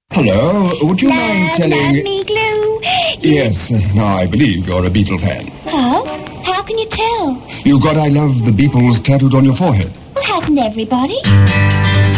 Hello, would you mind telling... Love me glue. Yes, I believe you're a Beatle fan. Oh? How can you tell? You've got I love the Beatles tattooed on your forehead. Well, hasn't everybody?